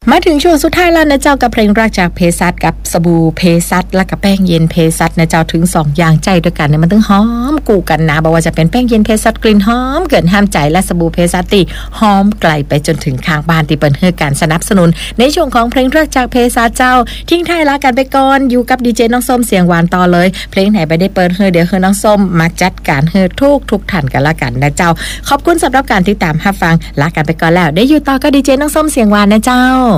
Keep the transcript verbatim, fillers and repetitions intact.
มาถึงช่วงสุดท้ายแล้วนะเจ้ากับเพลงรักจากเภสัชกับสบู่เภสัชและกับแป้งเย็นเภสัชนะเจ้าถึงสองอย่างใจด้วยกันเนี่ยมันต้องหอมกูกันนะบอกว่าจะเป็นแป้งเย็นเภสัชกลิ่นหอมเกินห้ามใจและสบู่เภสัชที่หอมไกลไปจนถึงข้างบ้านที่เปิดให้การสนับสนุนในช่วงของเพลงรักจากเภสัชเจ้าทิ้งท้ายลากันไปก่อนอยู่กับดีเจน้องส้มเสียงหวานต่อเลยเพลงไหนไปได้เปิดเฮอเดี๋ยวเฮอน้องส้มมาจัดการเฮอทุกทุกท่านกันละกันนะเจ้าขอบคุณสำหรับการติดตามรับฟังลากันไปก่อนแล้วได้อยู่ต่อกับดีเจน้องส้มเสียงหวานนะเจ้า